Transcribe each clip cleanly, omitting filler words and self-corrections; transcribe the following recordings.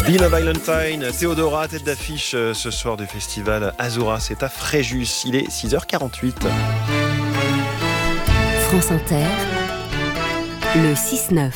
Bina Valentine, Théodora, tête d'affiche ce soir du festival Azura, c'est à Fréjus, il est 6h48. France Inter, le 6-9.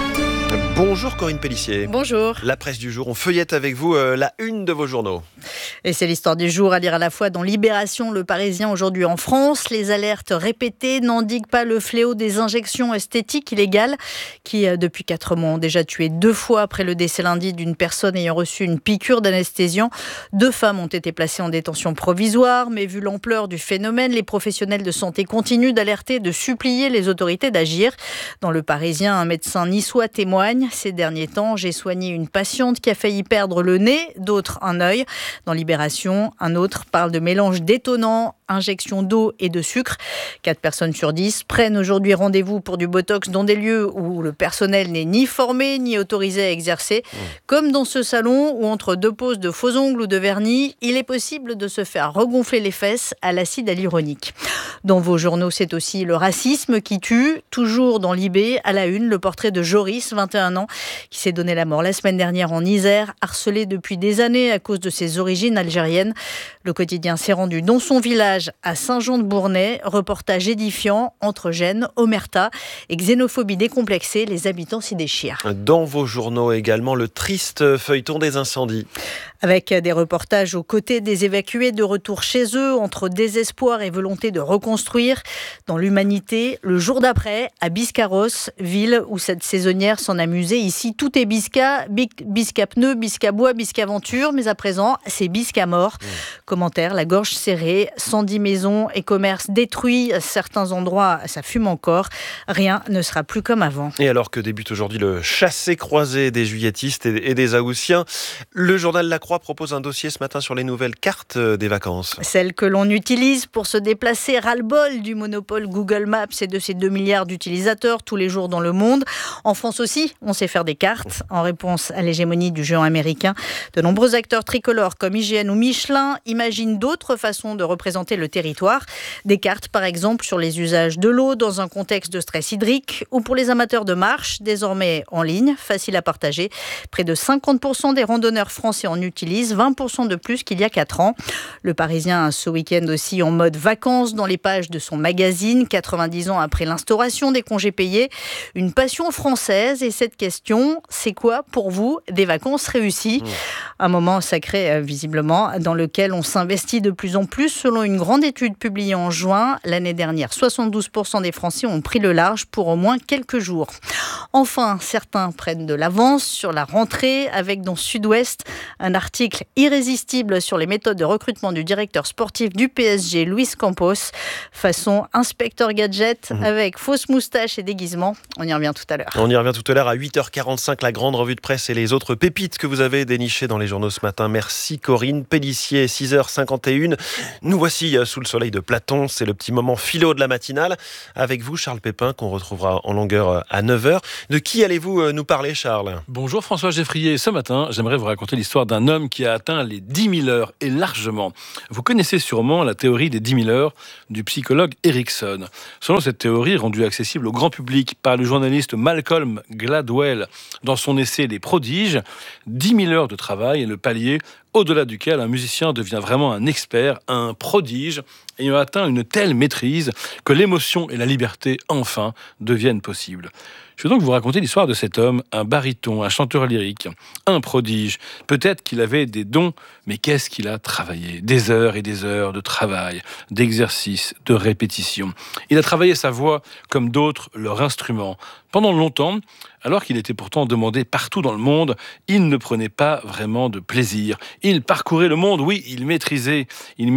Bonjour Corinne Pellissier. Bonjour. La presse du jour, on feuillette avec vous la une de vos journaux. Et c'est l'histoire du jour à lire à la fois dans Libération, Le Parisien aujourd'hui en France. Les alertes répétées n'endiguent pas le fléau des injections esthétiques illégales qui, depuis 4 mois, ont déjà tué 2 fois après le décès lundi d'une personne ayant reçu une piqûre d'anesthésiant. 2 femmes ont été placées en détention provisoire, mais vu l'ampleur du phénomène, les professionnels de santé continuent d'alerter, de supplier les autorités d'agir. Dans Le Parisien, un médecin niçois témoigne. Ces derniers temps, j'ai soigné une patiente qui a failli perdre le nez, d'autres un œil. Dans Libération, un autre parle de mélange détonnant, injection d'eau et de sucre. 4 personnes sur 10 prennent aujourd'hui rendez-vous pour du botox dans des lieux où le personnel n'est ni formé ni autorisé à exercer. Comme dans ce salon où entre 2 poses de faux ongles ou de vernis, il est possible de se faire regonfler les fesses à l'acide hyaluronique. Dans vos journaux, c'est aussi le racisme qui tue. Toujours dans Libé, à la une, le portrait de Joris, 21 ans, qui s'est donné la mort la semaine dernière en Isère, harcelé depuis des années à cause de ses origines algériennes. Le quotidien s'est rendu dans son village à Saint-Jean-de-Bournay. Reportage édifiant entre gêne, omerta et xénophobie décomplexée. Les habitants s'y déchirent. Dans vos journaux également, le triste feuilleton des incendies. Avec des reportages aux côtés des évacués de retour chez eux, entre désespoir et volonté de reconstruire. Dans l'Humanité, le jour d'après, à Biscarrosse, ville où cette saisonnière s'en amusait. Ici, tout est Bisca, Bisca pneus, Bisca bois, Bisca aventure. Mais à présent, c'est Bisca mort. Commentaire, la gorge serrée, 110 maisons et commerces détruits. À certains endroits, ça fume encore. Rien ne sera plus comme avant. Et alors que débute aujourd'hui le chassé-croisé des juilletistes et des Haussiens, le journal La Croix propose un dossier ce matin sur les nouvelles cartes des vacances. Celles que l'on utilise pour se déplacer, ras-le-bol du monopole Google Maps et de ses 2 milliards d'utilisateurs tous les jours dans le monde. En France aussi, on sait faire des cartes. En réponse à l'hégémonie du géant américain, de nombreux acteurs tricolores comme IGN ou Michelin imaginent d'autres façons de représenter le territoire. Des cartes par exemple sur les usages de l'eau dans un contexte de stress hydrique ou pour les amateurs de marche, désormais en ligne, facile à partager. Près de 50% des randonneurs français en utilisent, 20% de plus qu'il y a 4 ans. Le Parisien ce week-end aussi en mode vacances dans les pages de son magazine, 90 ans après l'instauration des congés payés. Une passion française et cette question, c'est quoi pour vous des vacances réussies ? Un moment sacré visiblement dans lequel on s'investit de plus en plus. Selon une grande étude publiée en juin, l'année dernière, 72% des Français ont pris le large pour au moins quelques jours. Enfin, certains prennent de l'avance sur la rentrée avec dans Sud-Ouest un article irrésistible sur les méthodes de recrutement du directeur sportif du PSG, Luis Campos, façon inspecteur gadget avec fausse moustache et déguisement. On y revient tout à l'heure. On y revient tout à l'heure à 8h45, la grande revue de presse et les autres pépites que vous avez dénichées dans les journaux ce matin. Merci Corinne Pellissier, 6h51. Nous voici sous le soleil de Platon, c'est le petit moment philo de la matinale. Avec vous Charles Pépin qu'on retrouvera en longueur à 9h. De qui allez-vous nous parler Charles ? Bonjour François Geffrier. Ce matin, j'aimerais vous raconter l'histoire d'un homme qui a atteint les 10 000 heures et largement. Vous connaissez sûrement la théorie des 10 000 heures du psychologue Erickson. Selon cette théorie, rendue accessible au grand public par le journaliste Malcolm Gladwell dans son essai Les prodiges, 10 000 heures de travail est le palier au-delà duquel un musicien devient vraiment un expert, un prodige, ayant atteint une telle maîtrise que l'émotion et la liberté, enfin, deviennent possibles. Je vais donc vous raconter l'histoire de cet homme, un baryton, un chanteur lyrique, un prodige. Peut-être qu'il avait des dons, mais qu'est-ce qu'il a travaillé ? Des heures et des heures de travail, d'exercice, de répétition. Il a travaillé sa voix comme d'autres leur instrument. Pendant longtemps, alors qu'il était pourtant demandé partout dans le monde, il ne prenait pas vraiment de plaisir. Il parcourait le monde, oui, il maîtrisait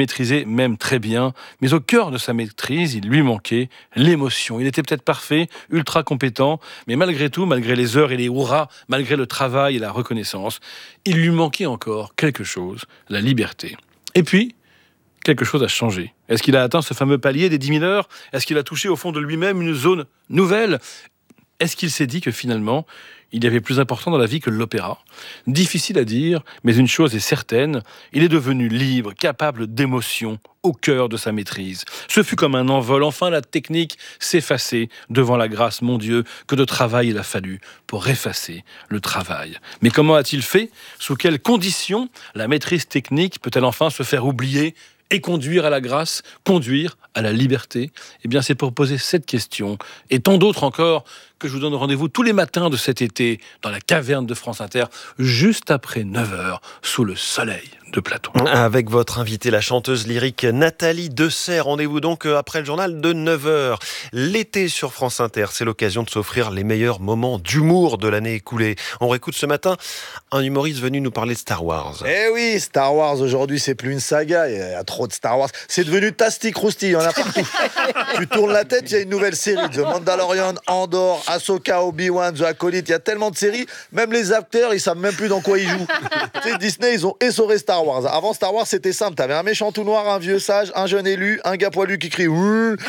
même très bien, mais au cœur de sa maîtrise, il lui manquait l'émotion. Il était peut-être parfait, ultra compétent, mais malgré tout, malgré les heures et les hurrahs, malgré le travail et la reconnaissance, il lui manquait encore quelque chose, la liberté. Et puis, quelque chose a changé. Est-ce qu'il a atteint ce fameux palier des 10 000 heures ? Est-ce qu'il a touché au fond de lui-même une zone nouvelle ? Est-ce qu'il s'est dit que finalement, il y avait plus important dans la vie que l'opéra ? Difficile à dire, mais une chose est certaine, il est devenu libre, capable d'émotion, au cœur de sa maîtrise. Ce fut comme un envol. Enfin, la technique s'effaçait devant la grâce, mon Dieu, que de travail il a fallu pour effacer le travail. Mais comment a-t-il fait ? Sous quelles conditions la maîtrise technique peut-elle enfin se faire oublier et conduire à la grâce, conduire à la liberté ? Eh bien, c'est pour poser cette question, et tant d'autres encore, que je vous donne rendez-vous tous les matins de cet été, dans la caverne de France Inter, juste après 9h, sous le soleil de Platon. Avec votre invitée, la chanteuse lyrique Nathalie Dessay. Rendez-vous donc après le journal de 9h. L'été sur France Inter, c'est l'occasion de s'offrir les meilleurs moments d'humour de l'année écoulée. On réécoute ce matin un humoriste venu nous parler de Star Wars. Eh oui, Star Wars, aujourd'hui, c'est plus une saga, il y a trop de Star Wars. C'est devenu Tasty Crousty, il y en a partout. Tu tournes la tête, il y a une nouvelle série. The Mandalorian, Andor, Ahsoka, Obi-Wan, The Acolyte, il y a tellement de séries, même les acteurs, ils savent même plus dans quoi ils jouent. Tu sais, Disney, ils ont essoré Star Wars. Avant Star Wars, c'était simple, t'avais un méchant tout noir, un vieux sage, un jeune élu, un gars poilu qui crie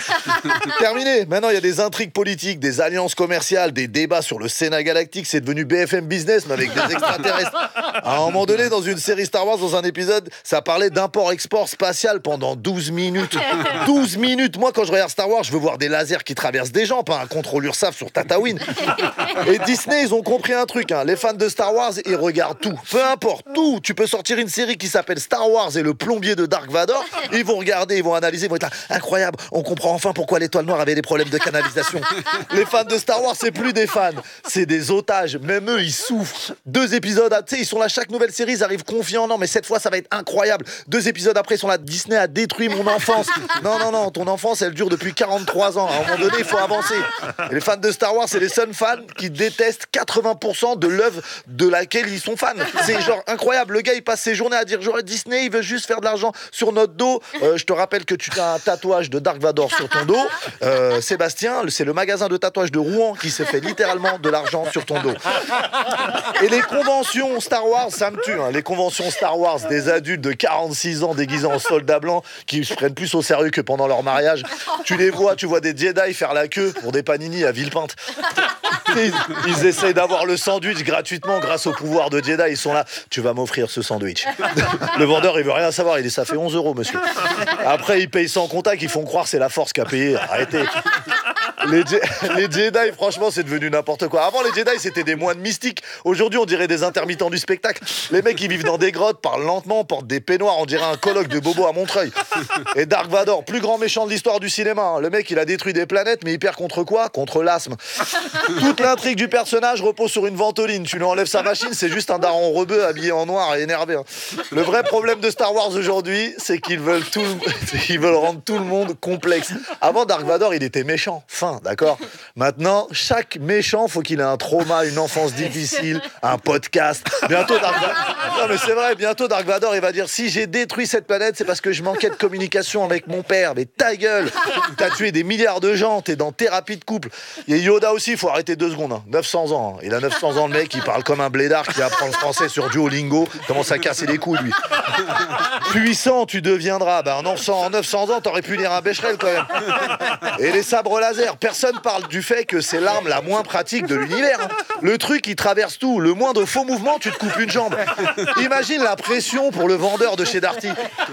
terminé. Maintenant, il y a des intrigues politiques, des alliances commerciales, des débats sur le Sénat galactique, c'est devenu BFM Business, mais avec des extraterrestres. À un moment donné, dans une série Star Wars, dans un épisode, ça parlait d'import-export spatial pendant 12 minutes. 12 minutes. Moi, quand je regarde Star Wars, je veux voir des lasers qui traversent des gens, pas un contrôle URSAF sur Tatooine. Et Disney, ils ont compris un truc, hein. Les fans de Star Wars, ils regardent tout. Peu importe, tout. Tu peux sortir une série qui s'appelle Star Wars et le plombier de Dark Vador. Ils vont regarder, ils vont analyser, ils vont être là. Incroyable, on comprend enfin pourquoi l'étoile noire avait des problèmes de canalisation. Les fans de Star Wars, c'est plus des fans, c'est des otages. Même eux, ils souffrent. 2 épisodes, tu sais, ils sont là, chaque nouvelle série, ils arrivent confiants. Non, mais cette fois, ça va être incroyable. 2 épisodes après, ils sont là. Disney a détruit mon enfance. Non, ton enfance, elle dure depuis 43 ans. À un moment donné, il faut avancer. Et les fans de Star Wars, c'est les seuls fans qui détestent 80% de l'œuvre de laquelle ils sont fans. C'est genre incroyable. Le gars, il passe ses journées à dire genre Disney, il veut juste faire de l'argent sur notre dos. Je te rappelle que tu as un tatouage de Dark Vador sur ton dos. Sébastien, c'est le magasin de tatouage de Rouen qui se fait littéralement de l'argent sur ton dos. Et les conventions Star Wars, ça me tue. Hein. Les conventions Star Wars des adultes de 46 ans déguisés en soldats blancs qui se prennent plus au sérieux que pendant leur mariage. Tu vois des Jedi faire la queue pour des panini à Villepinte. Ils essayent d'avoir le sandwich gratuitement grâce au pouvoir de Jedi. Ils sont là, tu vas m'offrir ce sandwich. Le vendeur, il veut rien savoir. Il dit, ça fait 11 € monsieur. Après, ils payent sans contact. Ils font croire que c'est la force qui a payé. Arrêtez. Les Jedi, franchement, c'est devenu n'importe quoi. Avant, les Jedi, c'était des moines mystiques. Aujourd'hui, on dirait des intermittents du spectacle. Les mecs, ils vivent dans des grottes, parlent lentement, portent des peignoirs. On dirait un colloque de Bobo à Montreuil. Et Dark Vador, plus grand méchant de l'histoire du cinéma. Hein. Le mec, il a détruit des planètes, mais il perd contre quoi ? Contre l'asthme. Toute l'intrigue du personnage repose sur une ventoline. Tu lui enlèves sa machine, c'est juste un daron rebeu habillé en noir et énervé. Hein. Le vrai problème de Star Wars aujourd'hui, c'est qu'ils veulent rendre tout le monde complexe. Avant, Dark Vador, il était méchant. Fin, d'accord ? Maintenant, chaque méchant, faut qu'il ait un trauma, une enfance difficile, un podcast. Bientôt, Dark Vador... Non, mais c'est vrai, bientôt, Dark Vador, il va dire, si j'ai détruit cette planète, c'est parce que je manquais de communication avec mon père. Mais ta gueule ! T'as tué des milliards de gens, t'es dans thérapie de couple. Et Yoda aussi, il faut arrêter 2 secondes. Hein. 900 ans. Hein. Il a 900 ans, le mec, il parle comme un blédard qui apprend le français sur Duolingo. Commence à casser les couilles, lui. Puissant, tu deviendras. En 900 ans, t'aurais pu lire un Becherel, quand même. Et les sabres laser. Personne parle du fait que c'est l'arme la moins pratique de l'univers. Hein. Le truc, il traverse tout. Le moindre faux mouvement, tu te coupes une jambe. Imagine la pression pour le vendeur de chez Darty.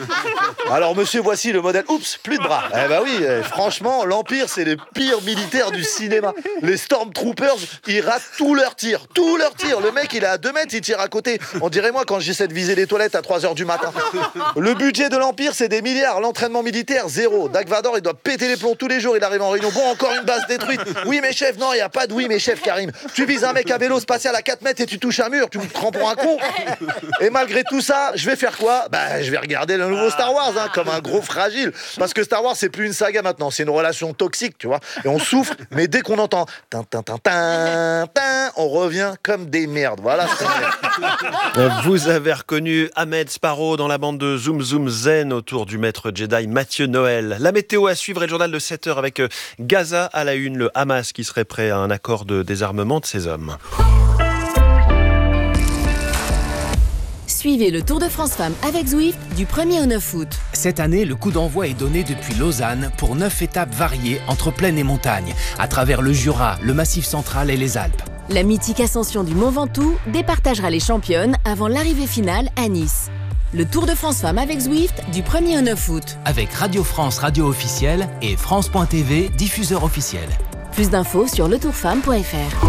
Alors, monsieur, voici le modèle. Oups, plus de bras. Eh ben oui, franchement, l'Empire, c'est les pires militaires du cinéma. Les Stormtroopers, ils ratent tous leurs tirs. Tous leurs tirs. Le mec, il est à 2 mètres, il tire à côté. On dirait moi quand j'essaie de viser les toilettes à 3h du matin. Le budget de l'Empire, c'est des milliards. L'entraînement militaire, 0. Dark Vador, il doit péter les plombs tous les jours. Il arrive en réunion. Bon, encore une base détruite. Oui, mais chef, non, il n'y a pas de oui, mais chef, Karim. Tu vises un mec à vélo spatial à 4 mètres et tu touches un mur. Tu me prends pour un con. Et malgré tout ça, je vais faire quoi ? Je vais regarder le nouveau Star Wars, hein, comme un gros fragile. Parce que Star Wars, c'est plus une saga maintenant. C'est une relation toxique, tu vois. Et on souffre, mais dès qu'on entend tin, tin, tin, tin, tin, on revient comme des merdes. Voilà ce qu'on est. Vous avez reconnu Ahmed Sparrow dans la bande de Zoom Zoom Zen autour du maître Jedi Mathieu Noël. La météo à suivre et le journal de 7h avec Gaza à la une, le Hamas qui serait prêt à un accord de désarmement de ses hommes. Suivez Suivez le Tour de France Femmes avec Zwift du 1er au 9 août. Cette année, le coup d'envoi est donné depuis Lausanne pour 9 étapes variées entre plaine et montagne, à travers le Jura, le Massif central et les Alpes. La mythique ascension du Mont Ventoux départagera les championnes avant l'arrivée finale à Nice. Le Tour de France Femmes avec Zwift du 1er au 9 août. Avec Radio France, radio officielle, et France.tv, diffuseur officiel. Plus d'infos sur letourfemme.fr.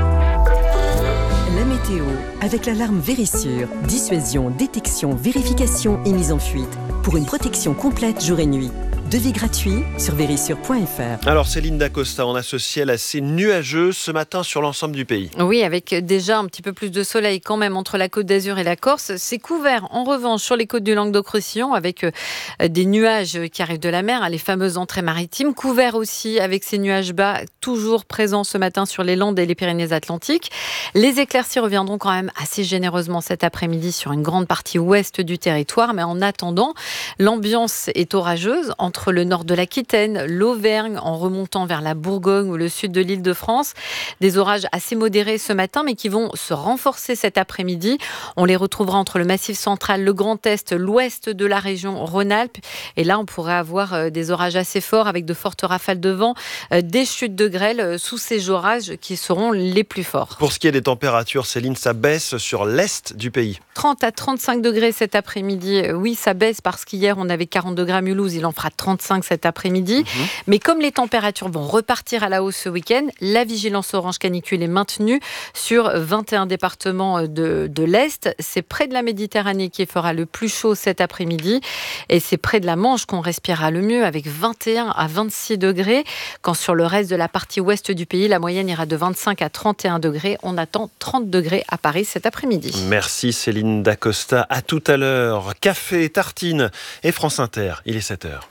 La météo, avec l'alarme Vérissure. Dissuasion, détection, vérification et mise en fuite. Pour une protection complète jour et nuit. Devis gratuit sur vérissure.fr. Alors Céline Dacosta, on a ce ciel assez nuageux ce matin sur l'ensemble du pays. Oui, avec déjà un petit peu plus de soleil quand même entre la Côte d'Azur et la Corse. C'est couvert en revanche sur les côtes du Languedoc-Roussillon avec des nuages qui arrivent de la mer, les fameuses entrées maritimes. Couvert aussi avec ces nuages bas toujours présents ce matin sur les Landes et les Pyrénées-Atlantiques. Les éclaircies reviendront quand même assez généreusement cet après-midi sur une grande partie ouest du territoire. Mais en attendant, l'ambiance est orageuse entre le nord de l'Aquitaine, l'Auvergne, en remontant vers la Bourgogne ou le sud de l'Île-de-France. Des orages assez modérés ce matin, mais qui vont se renforcer cet après-midi. On les retrouvera entre le Massif central, le Grand Est, l'ouest de la région Rhône-Alpes. Et là, on pourrait avoir des orages assez forts avec de fortes rafales de vent, des chutes de grêle sous ces orages qui seront les plus forts. Pour ce qui est des températures, Céline, ça baisse sur l'est du pays. 30 à 35 degrés cet après-midi. Oui, ça baisse parce qu'hier, on avait 40 degrés à Mulhouse. Il en fera 35 cet après-midi. Mais comme les températures vont repartir à la hausse ce week-end, la vigilance orange canicule est maintenue sur 21 départements de l'Est. C'est près de la Méditerranée qui fera le plus chaud cet après-midi. Et c'est près de la Manche qu'on respirera le mieux avec 21 à 26 degrés. Quand sur le reste de la partie ouest du pays, la moyenne ira de 25 à 31 degrés. On attend 30 degrés à Paris cet après-midi. Merci Céline Dacosta. À tout à l'heure. Café, tartine et France Inter. Il est 7h.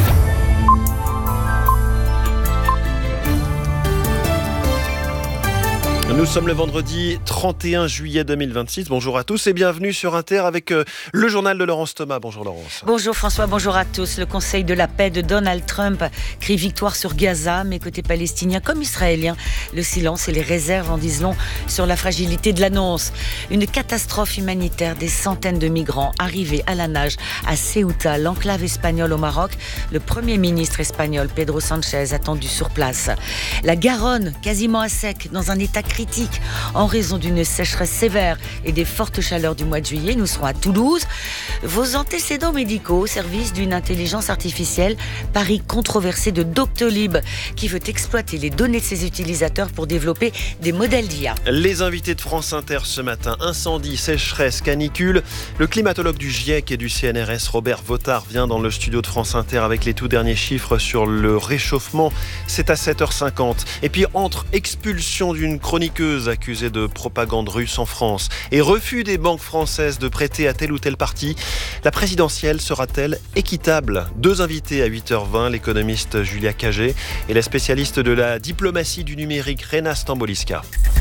Nous sommes le vendredi 31 juillet 2026. Bonjour à tous et bienvenue sur Inter avec le journal de Laurence Thomas. Bonjour Laurence. Bonjour François, bonjour à tous. Le Conseil de la paix de Donald Trump crie victoire sur Gaza, mais côté palestinien comme israélien, le silence et les réserves en disent long sur la fragilité de l'annonce. Une catastrophe humanitaire, des centaines de migrants arrivés à la nage à Ceuta, l'enclave espagnole au Maroc. Le Premier ministre espagnol Pedro Sánchez attendu sur place. La Garonne, quasiment à sec, dans un état critique en raison d'une sécheresse sévère et des fortes chaleurs du mois de juillet. Nous serons à Toulouse. Vos antécédents médicaux au service d'une intelligence artificielle, pari controversé de Doctolib qui veut exploiter les données de ses utilisateurs pour développer des modèles d'IA. Les invités de France Inter ce matin, incendie, sécheresse, canicule. Le climatologue du GIEC et du CNRS, Robert Vautard, vient dans le studio de France Inter avec les tout derniers chiffres sur le réchauffement. C'est à 7h50. Et puis entre expulsion d'une chroniqueuse accusée de propagande russe en France et refus des banques françaises de prêter à tel ou tel parti, la présidentielle sera-t-elle équitable ? Deux invités à 8h20, l'économiste Julia Cagé et la spécialiste de la diplomatie du numérique Rena Stamboliska.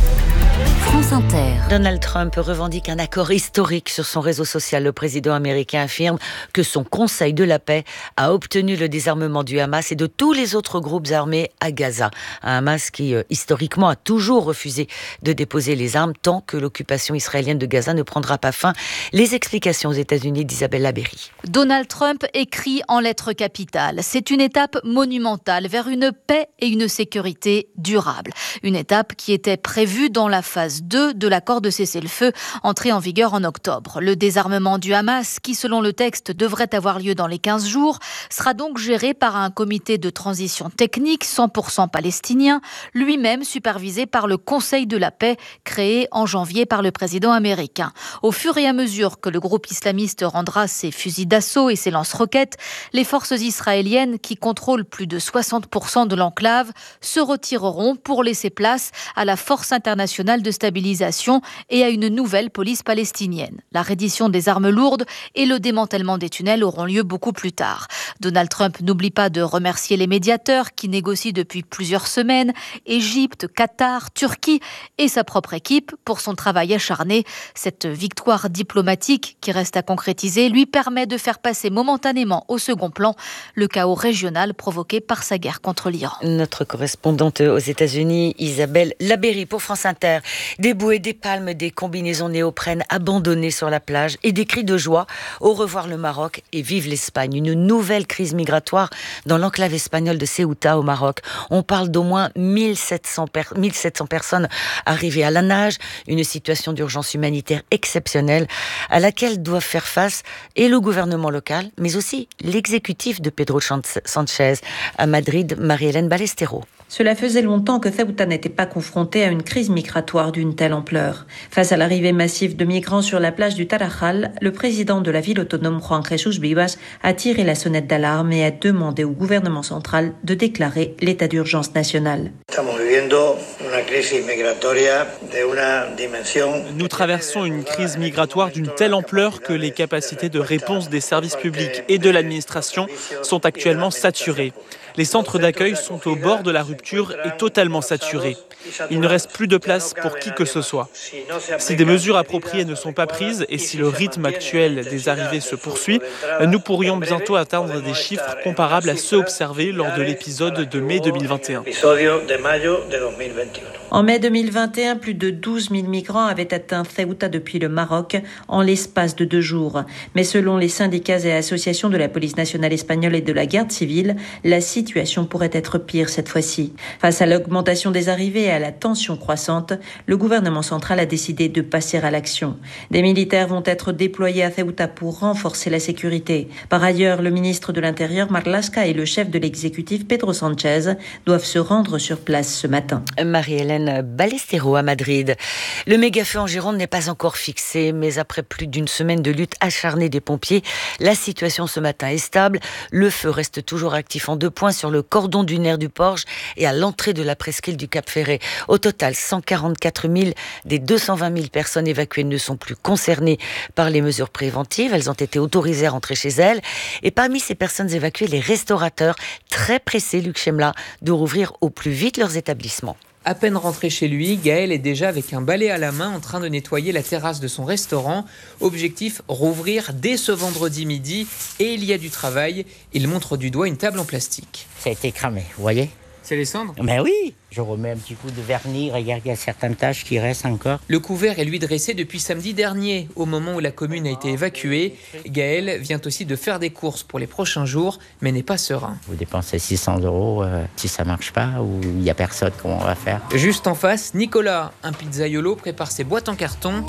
France Inter. Donald Trump revendique un accord historique sur son réseau social. Le président américain affirme que son Conseil de la paix a obtenu le désarmement du Hamas et de tous les autres groupes armés à Gaza. Un Hamas qui, historiquement, a toujours refusé de déposer les armes tant que l'occupation israélienne de Gaza ne prendra pas fin. Les explications aux États-Unis d'Isabelle Labéry. Donald Trump écrit en lettres capitales. C'est une étape monumentale vers une paix et une sécurité durable. Une étape qui était prévue dans la phase 2 de l'accord de cessez-le-feu entré en vigueur en octobre. Le désarmement du Hamas, qui selon le texte devrait avoir lieu dans les 15 jours, sera donc géré par un comité de transition technique 100% palestinien, lui-même supervisé par le Conseil de la paix créé en janvier par le président américain. Au fur et à mesure que le groupe islamiste rendra ses fusils d'assaut et ses lance-roquettes, les forces israéliennes qui contrôlent plus de 60% de l'enclave se retireront pour laisser place à la force internationale de stabilisation et à une nouvelle police palestinienne. La reddition des armes lourdes et le démantèlement des tunnels auront lieu beaucoup plus tard. Donald Trump n'oublie pas de remercier les médiateurs qui négocient depuis plusieurs semaines, Égypte, Qatar, Turquie et sa propre équipe pour son travail acharné. Cette victoire diplomatique qui reste à concrétiser lui permet de faire passer momentanément au second plan le chaos régional provoqué par sa guerre contre l'Iran. Notre correspondante aux États-Unis, Isabelle Labéry pour France Inter. des bouées, des palmes, des combinaisons néoprènes abandonnées sur la plage et des cris de joie. Au revoir le Maroc et vive l'Espagne. Une nouvelle crise migratoire dans l'enclave espagnole de Ceuta au Maroc. On parle d'au moins 1700 personnes arrivées à la nage. Une situation d'urgence humanitaire exceptionnelle à laquelle doivent faire face et le gouvernement local, mais aussi l'exécutif de Pedro Sanchez. À Madrid, Marie-Hélène Ballesteros. Cela faisait longtemps que Ceuta n'était pas confrontée à une crise migratoire d'une telle ampleur. Face à l'arrivée massive de migrants sur la plage du Tarajal, le président de la ville autonome Juan Jesús Vivas a tiré la sonnette d'alarme et a demandé au gouvernement central de déclarer l'état d'urgence national. Nous traversons une crise migratoire d'une telle ampleur que les capacités de réponse des services publics et de l'administration sont actuellement saturées. Les centres d'accueil sont au bord de la rupture et totalement saturés. Il ne reste plus de place pour qui que ce soit. Si des mesures appropriées ne sont pas prises et si le rythme actuel des arrivées se poursuit, nous pourrions bientôt atteindre des chiffres comparables à ceux observés lors de l'épisode de mai 2021. En mai 2021, plus de 12 000 migrants avaient atteint Ceuta depuis le Maroc en l'espace de 2 jours. Mais selon les syndicats et associations de la police nationale espagnole et de la garde civile, la situation pourrait être pire cette fois-ci. Face à l'augmentation des arrivées et à la tension croissante, le gouvernement central a décidé de passer à l'action. Des militaires vont être déployés à Ceuta pour renforcer la sécurité. Par ailleurs, le ministre de l'Intérieur, Marlaska, et le chef de l'exécutif, Pedro Sanchez, doivent se rendre sur place ce matin. Marie-Hélène Ballesteros à Madrid. Le méga-feu en Gironde n'est pas encore fixé, mais après plus d'une semaine de lutte acharnée des pompiers, la situation ce matin est stable. Le feu reste toujours actif en 2 points sur le cordon dunaire du Porge et à l'entrée de la presqu'île du Cap-Ferret. Au total, 144 000 des 220 000 personnes évacuées ne sont plus concernées par les mesures préventives. Elles ont été autorisées à rentrer chez elles. Et parmi ces personnes évacuées, les restaurateurs, très pressés, Luc Chemla, de rouvrir au plus vite leurs établissements. À peine rentré chez lui, Gaël est déjà avec un balai à la main en train de nettoyer la terrasse de son restaurant. Objectif, rouvrir dès ce vendredi midi. Et il y a du travail. Il montre du doigt une table en plastique. Ça a été cramé, vous voyez ? C'est les cendres ? Ben oui, je remets un petit coup de vernis, regarde, il y a certaines taches qui restent encore. Le couvert est lui dressé depuis samedi dernier, au moment où la commune a été évacuée. Gaël vient aussi de faire des courses pour les prochains jours, mais n'est pas serein. Vous dépensez 600 €, si ça marche pas, ou il n'y a personne, comment on va faire ? Juste en face, Nicolas, un pizzaiolo, prépare ses boîtes en carton.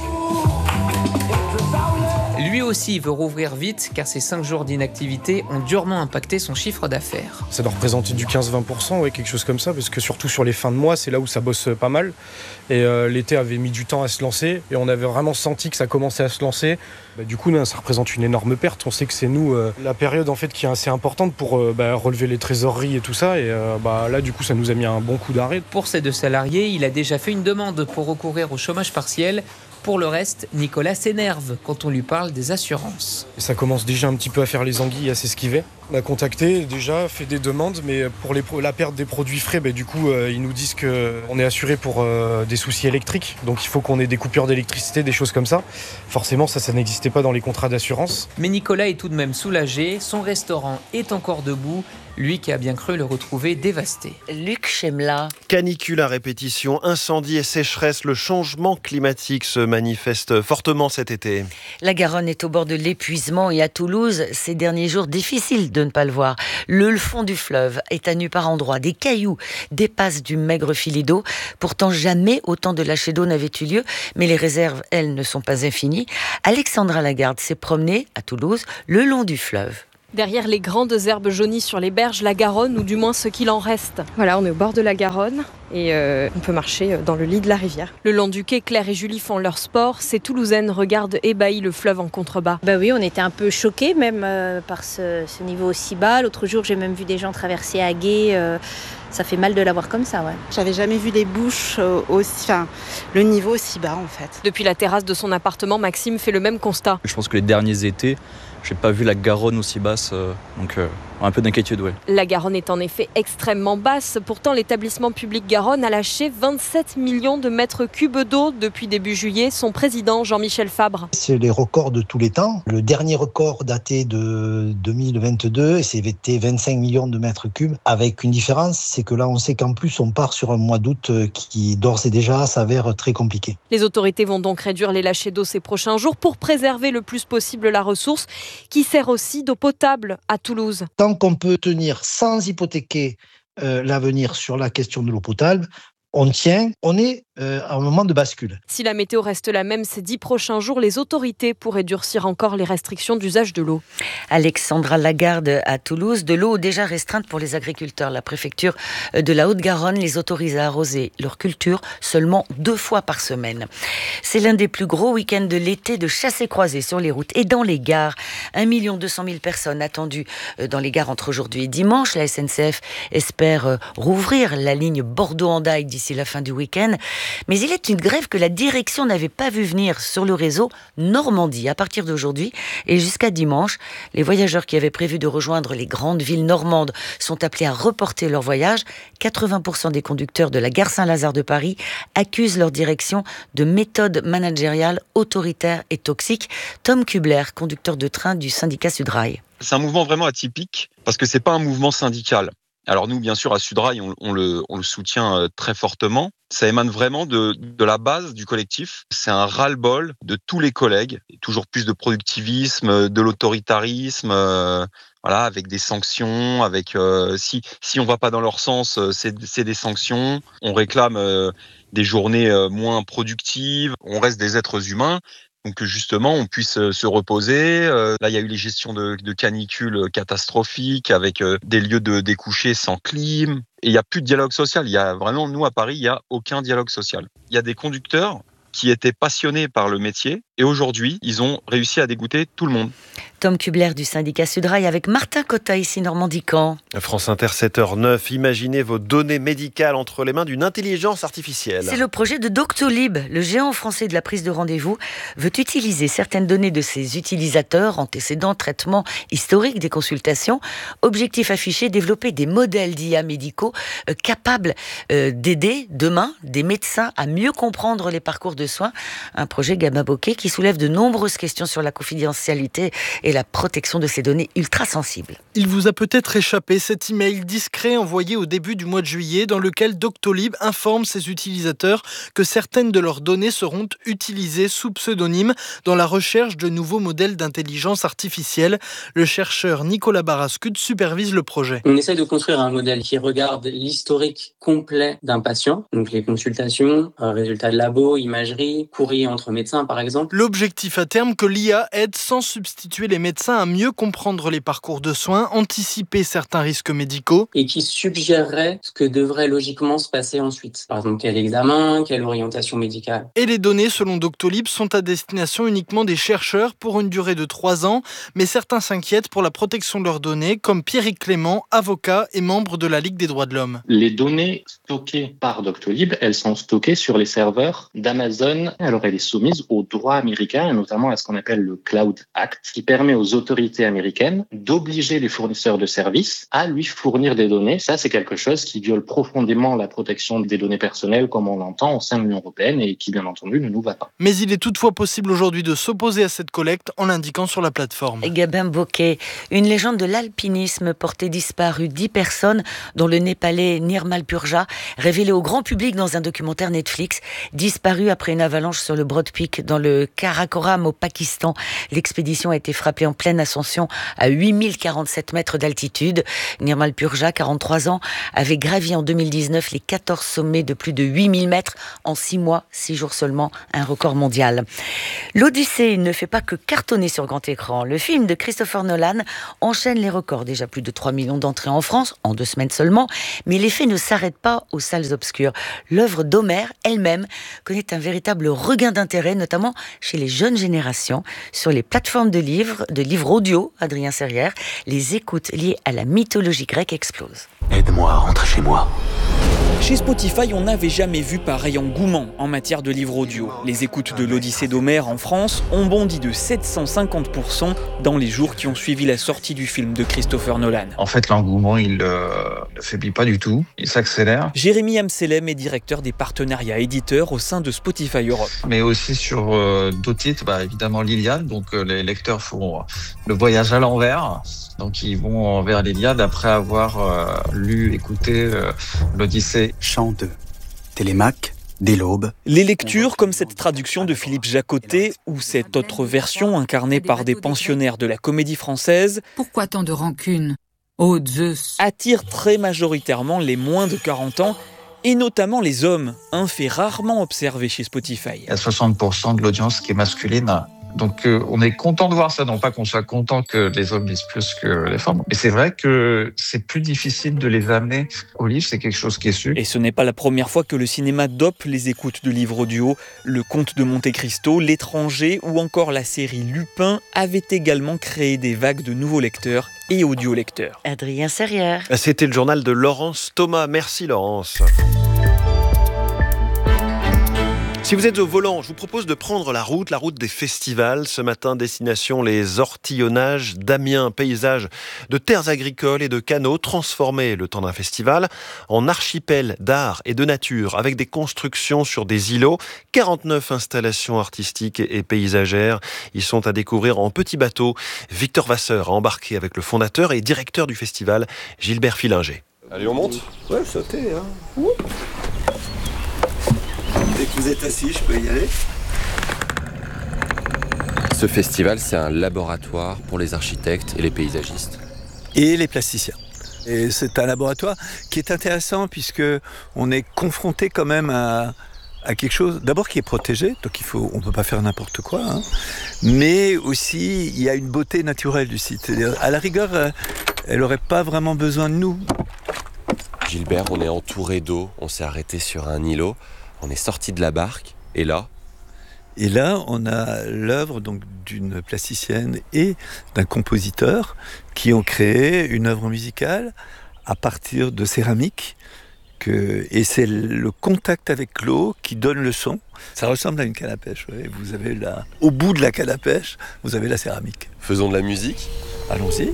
Lui aussi veut rouvrir vite car ces 5 jours d'inactivité ont durement impacté son chiffre d'affaires. Ça doit représenter du 15-20%, ouais, quelque chose comme ça, parce que surtout sur les fins de mois, c'est là où ça bosse pas mal. Et l'été avait mis du temps à se lancer et on avait vraiment senti que ça commençait à se lancer. Du coup, ça représente une énorme perte. On sait que c'est nous, la période en fait, qui est assez importante pour relever les trésoreries et tout ça. Et là, du coup, ça nous a mis un bon coup d'arrêt. Pour ces 2 salariés, il a déjà fait une demande pour recourir au chômage partiel. Pour le reste, Nicolas s'énerve quand on lui parle des assurances. Et ça commence déjà un petit peu à faire les anguilles, à s'esquiver. On a contacté déjà, fait des demandes, mais pour la perte des produits frais, du coup, ils nous disent qu'on est assuré pour des soucis électriques. Donc il faut qu'on ait des coupures d'électricité, des choses comme ça. Forcément, ça n'existait pas dans les contrats d'assurance. Mais Nicolas est tout de même soulagé. Son restaurant est encore debout. Lui qui a bien cru le retrouver dévasté. Luc Chemla. Canicule à répétition, incendie et sécheresse, le changement climatique se manifeste fortement cet été. La Garonne est au bord de l'épuisement et à Toulouse, ces derniers jours, difficile de ne pas le voir. Le fond du fleuve est à nu par endroits. Des cailloux dépassent du maigre filet d'eau. Pourtant, jamais autant de lâchers d'eau n'avaient eu lieu, mais les réserves, elles, ne sont pas infinies. Alexandra Lagarde s'est promenée à Toulouse le long du fleuve. Derrière les grandes herbes jaunies sur les berges, la Garonne, ou du moins ce qu'il en reste. Voilà, on est au bord de la Garonne et on peut marcher dans le lit de la rivière. Le long du quai, Claire et Julie font leur sport. Ces Toulousaines regardent ébahis le fleuve en contrebas. Oui, on était un peu choqués même par ce niveau aussi bas. L'autre jour, j'ai même vu des gens traverser à gué. Ça fait mal de la voir comme ça, ouais. J'avais jamais vu des bouches le niveau aussi bas en fait. Depuis la terrasse de son appartement, Maxime fait le même constat. Je pense que les derniers étés, j'ai pas vu la Garonne aussi basse, donc un peu d'inquiétude, ouais. La Garonne est en effet extrêmement basse. Pourtant, l'établissement public Garonne a lâché 27 millions de mètres cubes d'eau depuis début juillet. Son président, Jean-Michel Fabre. C'est les records de tous les temps. Le dernier record daté de 2022, c'était 25 millions de mètres cubes. Avec une différence, c'est que là, on sait qu'en plus, on part sur un mois d'août qui, d'ores et déjà, s'avère très compliqué. Les autorités vont donc réduire les lâchers d'eau ces prochains jours pour préserver le plus possible la ressource qui sert aussi d'eau potable à Toulouse. Tant qu'on peut tenir sans hypothéquer l'avenir sur la question de l'eau potable, on tient, on est à un moment de bascule. Si la météo reste la même ces 10 prochains jours, les autorités pourraient durcir encore les restrictions d'usage de l'eau. Alexandra Lagarde à Toulouse, de l'eau déjà restreinte pour les agriculteurs. La préfecture de la Haute-Garonne les autorise à arroser leur culture seulement 2 fois par semaine. C'est l'un des plus gros week-ends de l'été de chassés-croisés sur les routes et dans les gares. 1 200 000 personnes attendues dans les gares entre aujourd'hui et dimanche. La SNCF espère rouvrir la ligne Bordeaux-Hendaye d'ici la fin du week-end. Mais il est une grève que la direction n'avait pas vu venir sur le réseau Normandie. À partir d'aujourd'hui et jusqu'à dimanche, les voyageurs qui avaient prévu de rejoindre les grandes villes normandes sont appelés à reporter leur voyage. 80% des conducteurs de la gare Saint-Lazare de Paris accusent leur direction de méthodes managériales autoritaires et toxiques. Tom Kubler, conducteur de train du syndicat Sudrail. C'est un mouvement vraiment atypique parce que c'est pas un mouvement syndical. Alors nous, bien sûr, à Sudrail, on le soutient très fortement. Ça émane vraiment de la base du collectif. C'est un ras-le-bol de tous les collègues. Toujours plus de productivisme, de l'autoritarisme, voilà, avec des sanctions, avec si on va pas dans leur sens, c'est des sanctions. On réclame des journées moins productives. On reste des êtres humains. Donc que justement on puisse se reposer. Là, il y a eu les gestions de canicules catastrophiques avec des lieux de découcher sans clim. Et il n'y a plus de dialogue social. Il y a vraiment, nous à Paris, il n'y a aucun dialogue social. Il y a des conducteurs qui étaient passionnés par le métier et aujourd'hui, ils ont réussi à dégoûter tout le monde. Tom Kubler du syndicat Sudrail avec Martin Cotta ici Normandie-Caen. France Inter 7h09, imaginez vos données médicales entre les mains d'une intelligence artificielle. C'est le projet de Doctolib, le géant français de la prise de rendez-vous, veut utiliser certaines données de ses utilisateurs, antécédents, traitements historiques des consultations. Objectif affiché, développer des modèles d'IA médicaux capables d'aider demain des médecins à mieux comprendre les parcours de soins. Un projet Gamma Bokeh qui soulève de nombreuses questions sur la confidentialité et la protection de ces données ultra sensibles. Il vous a peut-être échappé cet email discret envoyé au début du mois de juillet dans lequel Doctolib informe ses utilisateurs que certaines de leurs données seront utilisées sous pseudonyme dans la recherche de nouveaux modèles d'intelligence artificielle. Le chercheur Nicolas Barascut supervise le projet. On essaye de construire un modèle qui regarde l'historique complet d'un patient, donc les consultations, résultats de labo, imagerie, courrier entre médecins par exemple. L'objectif à terme, que l'IA aide sans substituer les médecins à mieux comprendre les parcours de soins, anticiper certains risques médicaux. Et qui suggérerait ce que devrait logiquement se passer ensuite. Par exemple, quel examen, quelle orientation médicale. Et les données, selon Doctolib, sont à destination uniquement des chercheurs pour une durée de 3 ans. Mais certains s'inquiètent pour la protection de leurs données, comme Pierrick Clément, avocat et membre de la Ligue des droits de l'homme. Les données stockées par Doctolib, elles sont stockées sur les serveurs d'Amazon. Alors elle est soumise au droit américain, et notamment à ce qu'on appelle le Cloud Act, qui permet aux autorités américaines d'obliger les fournisseurs de services à lui fournir des données. Ça, c'est quelque chose qui viole profondément la protection des données personnelles, comme on l'entend au sein de l'Union européenne, et qui, bien entendu, ne nous va pas. Mais il est toutefois possible aujourd'hui de s'opposer à cette collecte en l'indiquant sur la plateforme. Gabin Bokeh, une légende de l'alpinisme portait disparu 10 personnes, dont le Népalais Nirmal Purja, révélé au grand public dans un documentaire Netflix, disparu après une avalanche sur le Broad Peak dans le Karakoram au Pakistan. L'expédition a été frappée en pleine ascension à 8047 mètres d'altitude. Nirmal Purja, 43 ans, avait gravi en 2019 les 14 sommets de plus de 8000 mètres en 6 mois, 6 jours seulement, un record mondial. L'Odyssée ne fait pas que cartonner sur grand écran. Le film de Christopher Nolan enchaîne les records. Déjà plus de 3 millions d'entrées en France, en 2 semaines seulement. Mais l'effet ne s'arrête pas aux salles obscures. L'œuvre d'Homer elle-même connaît un véritable regain d'intérêt, notamment chez les jeunes générations. Sur les plateformes de livres audio, Adrien Serrière, les écoutes liées à la mythologie grecque explosent. Aide-moi à rentrer chez moi. Chez Spotify, on n'avait jamais vu pareil engouement en matière de livres audio. Les écoutes de l'Odyssée d'Homère en France ont bondi de 750% dans les jours qui ont suivi la sortie du film de Christopher Nolan. En fait, l'engouement, il ne faiblit pas du tout, il s'accélère. Jérémy Amselem est directeur des partenariats éditeurs au sein de Spotify Europe. Mais aussi sur d'autres titres, évidemment l'Iliade, donc les lecteurs font font le voyage à l'envers. Donc ils vont vers l'Iliade après avoir écouté l'Odyssée. Chant de Télémaque, dès l'aube. Les lectures, comme cette traduction de Philippe Jacotet ou cette autre version incarnée par des pensionnaires de la Comédie Française, pourquoi tant de rancune, ô Zeus, attirent très majoritairement les moins de 40 ans et notamment les hommes, un fait rarement observé chez Spotify. Il y a 60% de l'audience qui est masculine. Donc on est content de voir ça, non pas qu'on soit content que les hommes lisent plus que les femmes, mais c'est vrai que c'est plus difficile de les amener au livre, c'est quelque chose qui est su. Et ce n'est pas la première fois que le cinéma dope les écoutes de livres audio. Le Comte de Monte-Cristo, L'étranger ou encore la série Lupin avaient également créé des vagues de nouveaux lecteurs et audiolecteurs. Adrien Serrière. C'était le journal de Laurence Thomas. Merci Laurence. Si vous êtes au volant, je vous propose de prendre la route des festivals. Ce matin, destination les Ortillonnages d'Amiens, paysage de terres agricoles et de canaux transformés le temps d'un festival en archipel d'art et de nature avec des constructions sur des îlots, 49 installations artistiques et paysagères. Ils sont à découvrir en petit bateau. Victor Vasseur a embarqué avec le fondateur et directeur du festival, Gilbert Filinger. Allez, on monte ? Ouais, sautez, hein. Dès que vous êtes assis, je peux y aller. Ce festival, c'est un laboratoire pour les architectes et les paysagistes. Et les plasticiens. Et c'est un laboratoire qui est intéressant puisque on est confronté quand même à quelque chose, d'abord qui est protégé, donc on ne peut pas faire n'importe quoi, hein, mais aussi il y a une beauté naturelle du site. C'est-à-dire, à la rigueur, elle n'aurait pas vraiment besoin de nous. Gilbert, on est entouré d'eau, on s'est arrêté sur un îlot. On est sorti de la barque, et là, on a l'œuvre donc d'une plasticienne et d'un compositeur qui ont créé une œuvre musicale à partir de céramique. Et c'est le contact avec l'eau qui donne le son. Ça ressemble à une canne à pêche. Ouais. Vous avez au bout de la canne à pêche, vous avez la céramique. Faisons de la musique. Allons-y.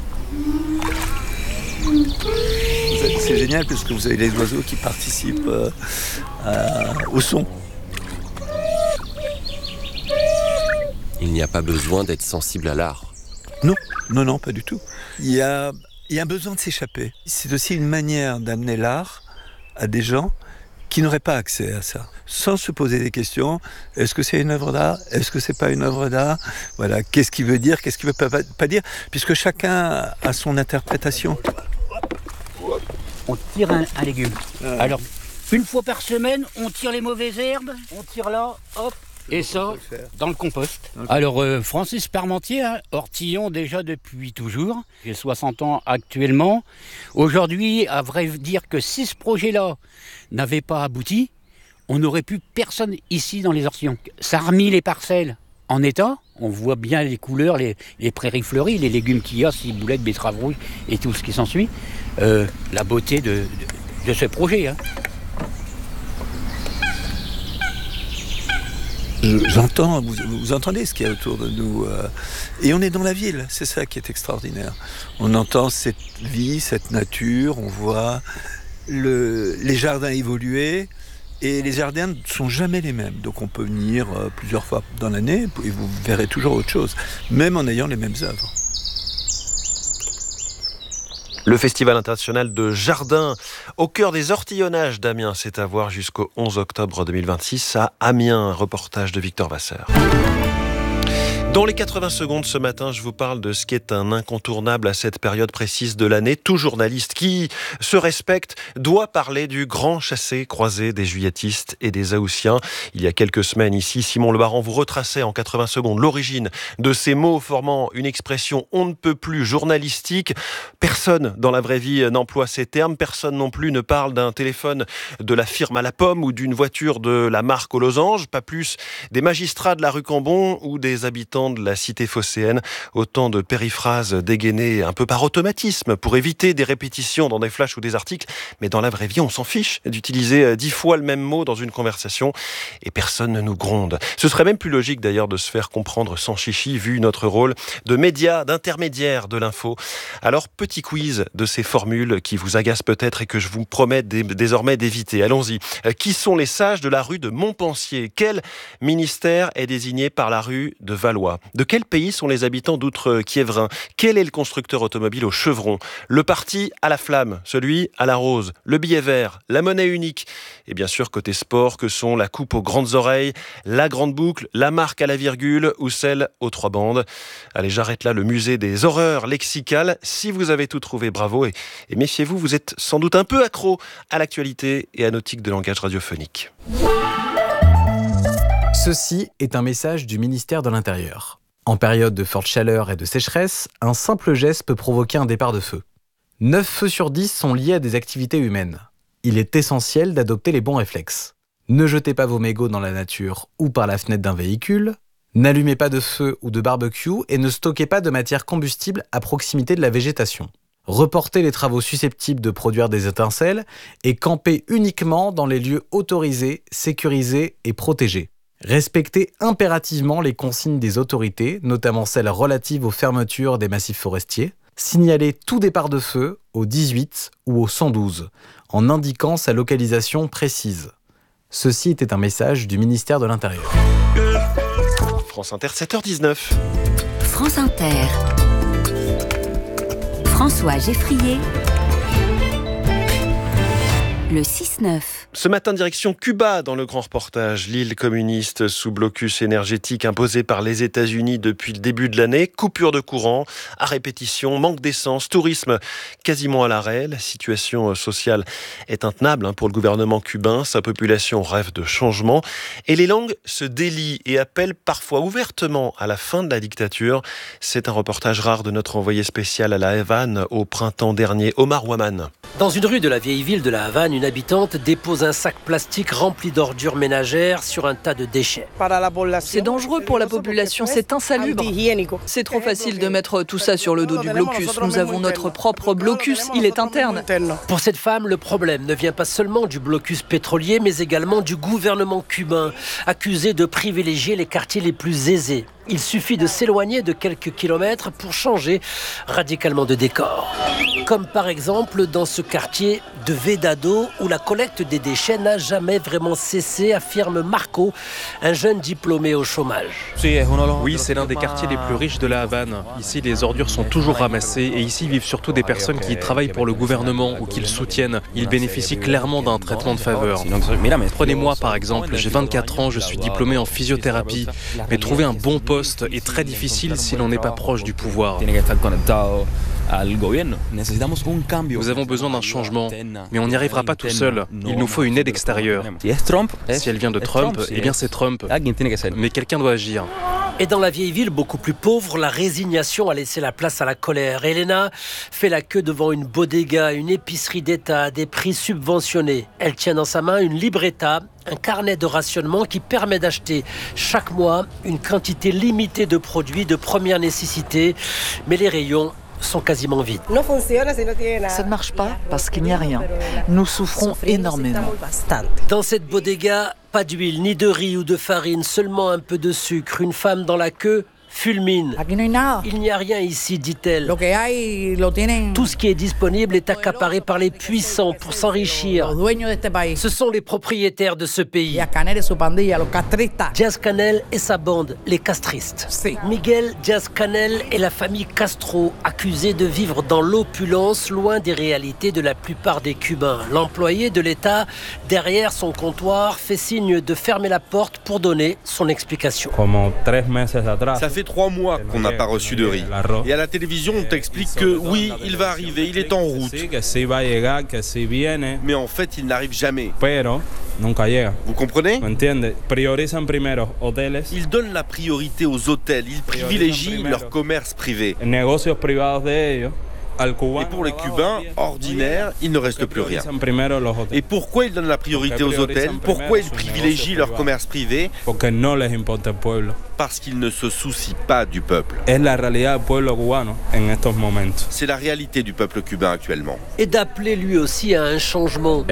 C'est génial parce que vous avez les oiseaux qui participent au son. Il n'y a pas besoin d'être sensible à l'art. Non, pas du tout. Il y a un besoin de s'échapper. C'est aussi une manière d'amener l'art à des gens qui n'auraient pas accès à ça, sans se poser des questions. Est-ce que c'est une œuvre d'art ? Est-ce que c'est pas une œuvre d'art ? Voilà, qu'est-ce qu'il veut dire ? Qu'est-ce qu'il veut pas dire ? Puisque chacun a son interprétation. On tire un légume. Alors, une fois par semaine, on tire les mauvaises herbes, on tire là, hop, et ça, dans le compost. Alors, Francis Parmentier, Ortillon déjà depuis toujours. J'ai 60 ans actuellement. Aujourd'hui, à vrai dire que si ce projet-là n'avait pas abouti, on n'aurait plus personne ici dans les Ortillons. Ça a remis les parcelles en état. On voit bien les couleurs, les prairies fleuries, les légumes qu'il y a, ciboulettes, betteraves rouges et tout ce qui s'ensuit. La beauté de ce projet. Hein. J'entends, vous entendez ce qu'il y a autour de nous. Et on est dans la ville, c'est ça qui est extraordinaire. On entend cette vie, cette nature, on voit les jardins évoluer. Et les jardins ne sont jamais les mêmes. Donc on peut venir plusieurs fois dans l'année et vous verrez toujours autre chose, même en ayant les mêmes œuvres. Le Festival international de jardin au cœur des Ortillonnages d'Amiens, c'est à voir jusqu'au 11 octobre 2026 à Amiens. Reportage de Victor Vasseur. Dans les 80 secondes ce matin, je vous parle de ce qui est un incontournable à cette période précise de l'année. Tout journaliste qui se respecte doit parler du grand chassé-croisé des juilletistes et des haussiens. Il y a quelques semaines ici, Simon Le Baron vous retraçait en 80 secondes l'origine de ces mots formant une expression on ne peut plus journalistique. Personne dans la vraie vie n'emploie ces termes. Personne non plus ne parle d'un téléphone de la firme à la pomme ou d'une voiture de la marque aux losanges. Pas plus des magistrats de la rue Cambon ou des habitants de la cité phocéenne. Autant de périphrases dégainées un peu par automatisme pour éviter des répétitions dans des flashs ou des articles. Mais dans la vraie vie, on s'en fiche d'utiliser 10 fois le même mot dans une conversation et personne ne nous gronde. Ce serait même plus logique d'ailleurs de se faire comprendre sans chichi vu notre rôle de média, d'intermédiaire de l'info. Alors, petit quiz de ces formules qui vous agacent peut-être et que je vous promets désormais d'éviter. Allons-y. Qui sont les sages de la rue de Montpensier ? Quel ministère est désigné par la rue de de Valois. De quel pays sont les habitants d'Outre-Quiévrin? Quel est le constructeur automobile au chevron? Le parti à la flamme, celui à la rose, le billet vert, la monnaie unique. Et bien sûr, côté sport, que sont la coupe aux grandes oreilles, la grande boucle, la marque à la virgule ou celle aux 3 bandes. Allez, j'arrête là le musée des horreurs lexicales. Si vous avez tout trouvé, bravo. Et méfiez-vous, vous êtes sans doute un peu accro à l'actualité et à nos tics de langage radiophonique. Ceci est un message du ministère de l'Intérieur. En période de forte chaleur et de sécheresse, un simple geste peut provoquer un départ de feu. 9 feux sur 10 sont liés à des activités humaines. Il est essentiel d'adopter les bons réflexes. Ne jetez pas vos mégots dans la nature ou par la fenêtre d'un véhicule. N'allumez pas de feu ou de barbecue et ne stockez pas de matière combustible à proximité de la végétation. Reportez les travaux susceptibles de produire des étincelles et campez uniquement dans les lieux autorisés, sécurisés et protégés. Respectez impérativement les consignes des autorités, notamment celles relatives aux fermetures des massifs forestiers. Signalez tout départ de feu au 18 ou au 112, en indiquant sa localisation précise. Ceci était un message du ministère de l'Intérieur. France Inter, 7h19. France Inter. François Geffrier. Le 6-9. Ce matin, direction Cuba dans le grand reportage. L'île communiste sous blocus énergétique imposé par les États-Unis depuis le début de l'année. Coupure de courant, à répétition, manque d'essence, tourisme quasiment à l'arrêt. La situation sociale est intenable pour le gouvernement cubain. Sa population rêve de changement. Et les langues se délient et appellent parfois ouvertement à la fin de la dictature. C'est un reportage rare de notre envoyé spécial à La Havane au printemps dernier, Omar Ouaman. Dans une rue de la vieille ville de La Havane, une habitante dépose un sac plastique rempli d'ordures ménagères sur un tas de déchets. C'est dangereux pour la population, c'est insalubre. C'est trop facile de mettre tout ça sur le dos du blocus. Nous avons notre propre blocus, il est interne. Pour cette femme, le problème ne vient pas seulement du blocus pétrolier, mais également du gouvernement cubain, accusé de privilégier les quartiers les plus aisés. Il suffit de s'éloigner de quelques kilomètres pour changer radicalement de décor. Comme par exemple dans ce quartier de Vedado où la collecte des déchets n'a jamais vraiment cessé, affirme Marco, un jeune diplômé au chômage. Oui, c'est l'un des quartiers les plus riches de La Havane. Ici, les ordures sont toujours ramassées et ici vivent surtout des personnes qui travaillent pour le gouvernement ou qui le soutiennent. Ils bénéficient clairement d'un traitement de faveur. Prenez-moi par exemple, j'ai 24 ans, je suis diplômé en physiothérapie, mais trouver un bon poste est très difficile si l'on n'est pas proche du pouvoir. Nous avons besoin d'un changement, mais on n'y arrivera pas tout seul. Il nous faut une aide extérieure. Si elle vient de Trump, eh bien c'est Trump. Mais quelqu'un doit agir. Et dans la vieille ville, beaucoup plus pauvre, la résignation a laissé la place à la colère. Elena fait la queue devant une bodega, une épicerie d'État, à des prix subventionnés. Elle tient dans sa main une libreta, un carnet de rationnement qui permet d'acheter chaque mois une quantité limitée de produits de première nécessité. Mais les rayons sont quasiment vides. Ça ne marche pas parce qu'il n'y a rien. Nous souffrons énormément. Dans cette bodega, pas d'huile, ni de riz ou de farine, seulement un peu de sucre. Une femme dans la queue fulmine. Il n'y a rien ici, dit-elle. Tout ce qui est disponible est accaparé par les puissants pour s'enrichir. Ce sont les propriétaires de ce pays. Díaz-Canel et sa bande, les castristes. Miguel Díaz-Canel et la famille Castro, accusés de vivre dans l'opulence, loin des réalités de la plupart des Cubains. L'employé de l'État, derrière son comptoir, fait signe de fermer la porte pour donner son explication. Ça fait 3 mois qu'on n'a pas reçu de riz. Et à la télévision, on t'explique que oui, il va arriver, il est en route. Mais en fait, il n'arrive jamais. Vous comprenez? Ils donnent la priorité aux hôtels, ils privilégient leur commerce privé. Et pour les Cubains, ordinaires, il ne reste plus rien. Et pourquoi ils donnent la priorité aux hôtels? Pourquoi ils privilégient leur commerce privé? Parce qu'ils ne se soucient pas du peuple. C'est la réalité du peuple cubain actuellement. Et d'appeler lui aussi à un changement.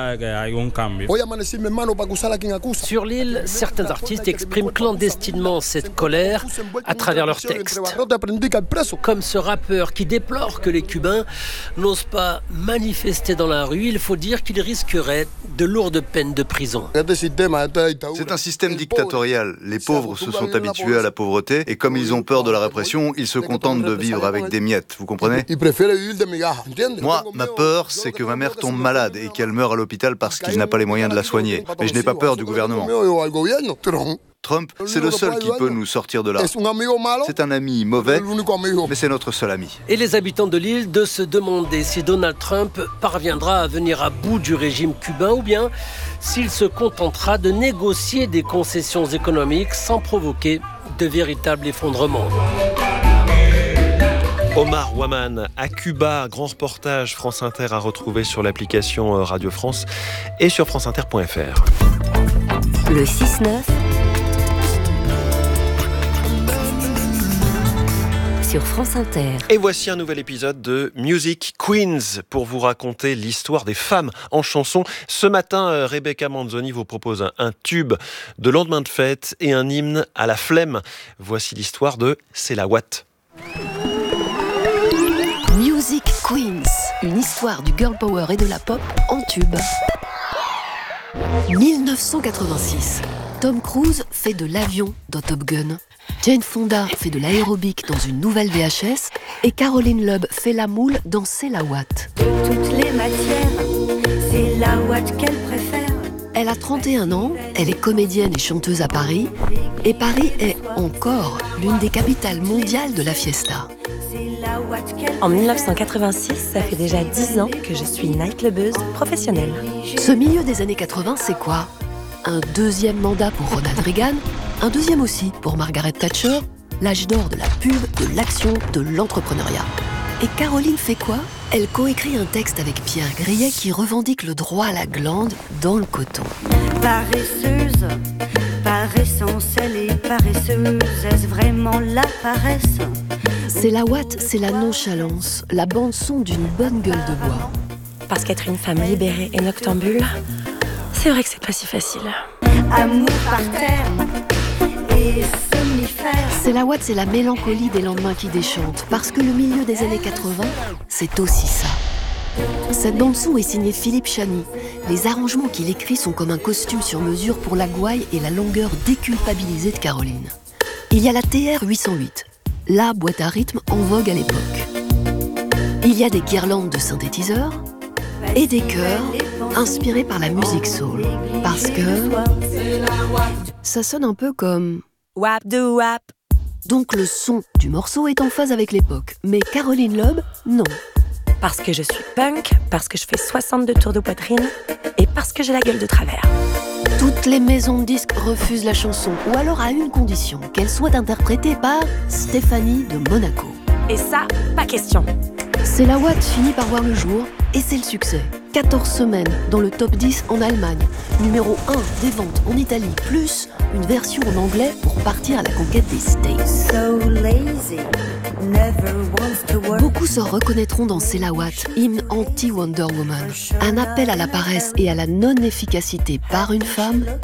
Sur l'île, certains artistes expriment clandestinement cette colère à travers leurs textes. Comme ce rappeur qui déplore que les Cubains n'osent pas manifester dans la rue, il faut dire qu'ils risqueraient de lourdes peines de prison. C'est un système dictatorial. Les pauvres se sont habitués habitués à la pauvreté et comme ils ont peur de la répression, ils se contentent de vivre avec des miettes, vous comprenez? Moi, ma peur, c'est que ma mère tombe malade et qu'elle meure à l'hôpital parce qu'il n'a pas les moyens de la soigner. Mais je n'ai pas peur du gouvernement. Trump, c'est le seul qui peut nous sortir de là. C'est un ami mauvais, mais c'est notre seul ami. Et les habitants de l'île de se demander si Donald Trump parviendra à venir à bout du régime cubain ou bien s'il se contentera de négocier des concessions économiques sans provoquer de véritables effondrements. Omar Waman à Cuba, grand reportage France Inter à retrouver sur l'application Radio France et sur franceinter.fr. Le 6-9 sur France Inter. Et voici un nouvel épisode de Music Queens pour vous raconter l'histoire des femmes en chanson. Ce matin, Rebecca Manzoni vous propose un tube de lendemain de fête et un hymne à la flemme. Voici l'histoire de C'est la Watt. Music Queens, une histoire du girl power et de la pop en tube. 1986. Tom Cruise fait de l'avion dans Top Gun. Jane Fonda fait de l'aérobic dans une nouvelle VHS. Et Caroline Loeb fait la moule dans C'est la Watt. De toutes les matières, c'est la Watt qu'elle préfère. Elle a 31 ans, elle est comédienne et chanteuse à Paris. Et Paris est encore l'une des capitales mondiales de la fiesta. En 1986, ça fait déjà 10 ans que je suis nightclubeuse professionnelle. Ce milieu des années 80, c'est quoi? Un deuxième mandat pour Ronald Reagan, un deuxième aussi pour Margaret Thatcher, l'âge d'or de la pub, de l'action, de l'entrepreneuriat. Et Caroline fait quoi? Elle coécrit un texte avec Pierre Grillet qui revendique le droit à la glande dans le coton. Paresseuse, par essence, elle est paresseuse. Est-ce vraiment la paresse? C'est la Watt, c'est la nonchalance, la bande-son d'une bonne gueule de bois. Parce qu'être une femme libérée et noctambule, c'est vrai que c'est pas si facile. Amour par terre et somnifère. C'est la Watt, c'est la mélancolie des lendemains qui déchantent. Parce que le milieu des années 80, c'est aussi ça. Cette bande-son est signée Philippe Chani. Les arrangements qu'il écrit sont comme un costume sur mesure pour la gouaille et la longueur déculpabilisée de Caroline. Il y a la TR 808. La boîte à rythme en vogue à l'époque. Il y a des guirlandes de synthétiseurs et des chœurs inspirés par la musique soul. Parce que ça sonne un peu comme wap de wap. Donc le son du morceau est en phase avec l'époque. Mais Caroline Loeb, non. Parce que je suis punk, parce que je fais 62 tours de poitrine et parce que j'ai la gueule de travers. Toutes les maisons de disques refusent la chanson, ou alors à une condition, qu'elle soit interprétée par Stéphanie de Monaco. Et ça, pas question. C'est la Watt finit par voir le jour, et c'est le succès. 14 semaines dans le top 10 en Allemagne, numéro 1 des ventes en Italie, plus une version en anglais pour partir à la conquête des States. So lazy, never wants to work. Beaucoup se reconnaîtront dans C'est la Watt, hymne anti-Wonder Woman. Un appel à la paresse et à la non-efficacité par une femme